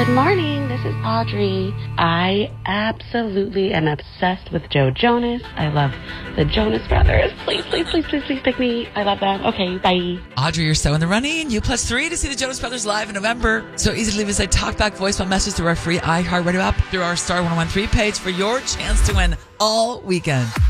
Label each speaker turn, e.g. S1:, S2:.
S1: Good morning. This is Audrey. I absolutely am obsessed with Joe Jonas. I love the Jonas Brothers. Please pick me. I love them. Okay, bye.
S2: Audrey, you're so in the running. You +3 to see the Jonas Brothers live in November. So easy to leave us a talkback voicemail message through our free iHeartRadio app, through our Star 1013 page for your chance to win all weekend.